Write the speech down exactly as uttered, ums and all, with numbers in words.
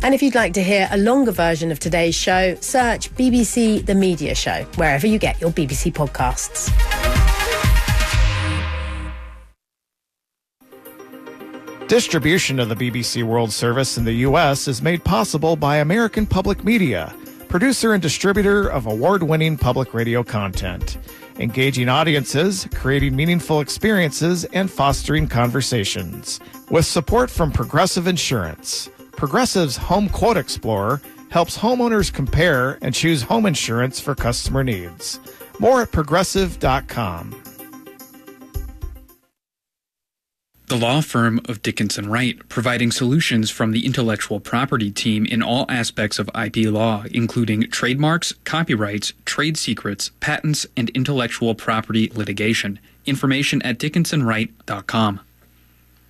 And if you'd like to hear a longer version of today's show, search B B C The Media Show, wherever you get your B B C podcasts. Distribution of the B B C World Service in the U S is made possible by American Public Media, producer and distributor of award-winning public radio content, engaging audiences, creating meaningful experiences, and fostering conversations. With support from Progressive Insurance, Progressive's Home Quote Explorer helps homeowners compare and choose home insurance for customer needs. More at progressive dot com. The law firm of Dickinson Wright, providing solutions from the intellectual property team in all aspects of I P law, including trademarks, copyrights, trade secrets, patents, and intellectual property litigation. Information at dickinson wright dot com.